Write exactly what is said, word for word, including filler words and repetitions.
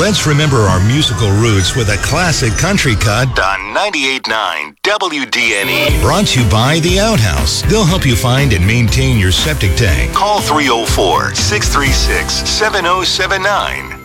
Let's remember our musical roots with a classic country cut on ninety-eight point nine W D N E. Brought to you by The Outhouse. They'll help you find and maintain your septic tank. Call three oh four, six three six, seven oh seven nine.